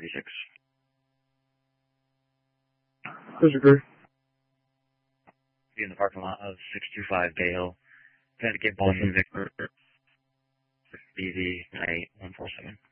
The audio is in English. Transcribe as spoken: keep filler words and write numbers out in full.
thirty-six. Cruiser crew. Be in the parking lot of six two five Bay Hill. Connecticut Boston Victor. B V nine eight one four seven.